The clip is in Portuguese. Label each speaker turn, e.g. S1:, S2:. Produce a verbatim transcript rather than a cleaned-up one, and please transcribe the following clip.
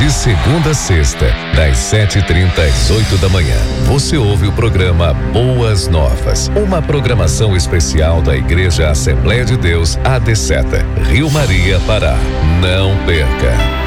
S1: De segunda a sexta, das sete e trinta às oito da manhã, você ouve o programa Boas Novas, uma programação especial da Igreja Assembleia de Deus A D Seta, Rio Maria, Pará. Não perca!